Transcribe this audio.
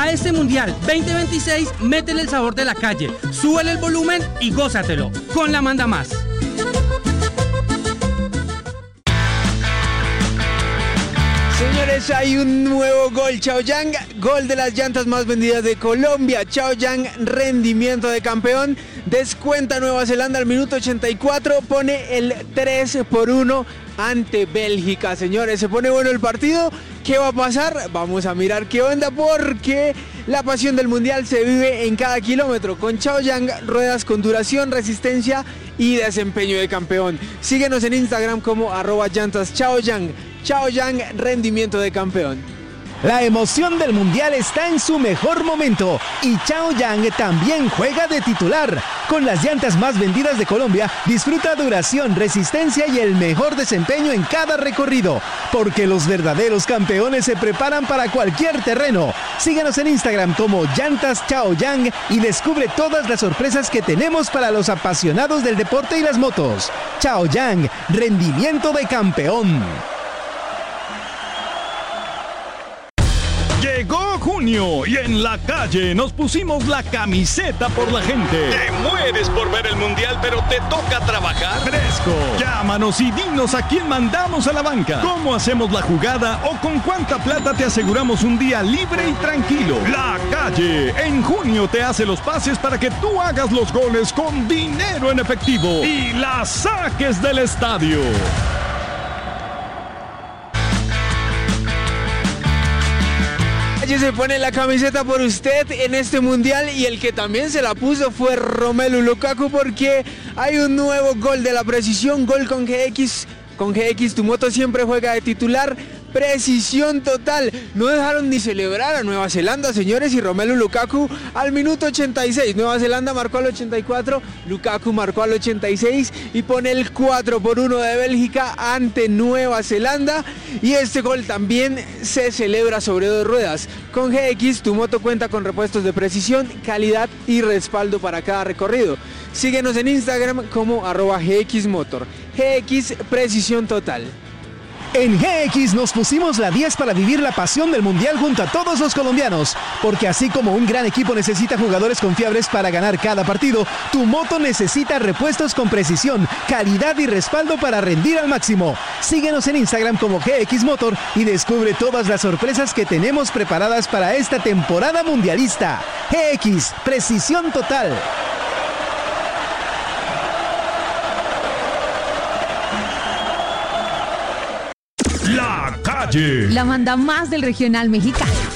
A este Mundial 2026, métele el sabor de la calle, súbele el volumen y gózatelo. Con la Manda Más. Señores, hay un nuevo gol, Chaoyang, gol de las llantas más vendidas de Colombia. Chaoyang, rendimiento de campeón, descuenta Nueva Zelanda al minuto 84, pone el 3-1 ante Bélgica. Señores, se pone bueno el partido. ¿Qué va a pasar? Vamos a mirar qué onda, porque la pasión del mundial se vive en cada kilómetro. Con Chaoyang, ruedas con duración, resistencia y desempeño de campeón. Síguenos en Instagram como @llantaschaoyang. Chaoyang, rendimiento de campeón. La emoción del mundial está en su mejor momento y Chaoyang también juega de titular. Con las llantas más vendidas de Colombia, disfruta duración, resistencia y el mejor desempeño en cada recorrido, porque los verdaderos campeones se preparan para cualquier terreno. Síguenos en Instagram como Llantas Chaoyang y descubre todas las sorpresas que tenemos para los apasionados del deporte y las motos. Chaoyang, rendimiento de campeón. Llegó junio y en la calle nos pusimos la camiseta por la gente. Te mueres por ver el mundial, pero te toca trabajar fresco. Llámanos y dinos a quién mandamos a la banca, cómo hacemos la jugada o con cuánta plata te aseguramos un día libre y tranquilo. La calle en junio te hace los pases para que tú hagas los goles con dinero en efectivo y la saques del estadio. Se pone la camiseta por usted en este mundial, y el que también se la puso fue Romelu Lukaku, porque hay un nuevo gol de la precisión, gol con GX. Con GX tu moto siempre juega de titular. Precisión total. No dejaron ni celebrar a Nueva Zelanda, señores, y Romelu Lukaku al minuto 86. Nueva Zelanda marcó al 84, Lukaku marcó al 86 y pone el 4-1 de Bélgica ante Nueva Zelanda. Y este gol también se celebra sobre dos ruedas. Con GX tu moto cuenta con repuestos de precisión, calidad y respaldo para cada recorrido. Síguenos en Instagram como @GXMotor. GX, precisión total. En GX nos pusimos la 10 para vivir la pasión del mundial junto a todos los colombianos, porque así como un gran equipo necesita jugadores confiables para ganar cada partido, tu moto necesita repuestos con precisión, calidad y respaldo para rendir al máximo. Síguenos en Instagram como GX Motor y descubre todas las sorpresas que tenemos preparadas para esta temporada mundialista. GX, precisión total. La calle. La Manda Más del regional mexicano.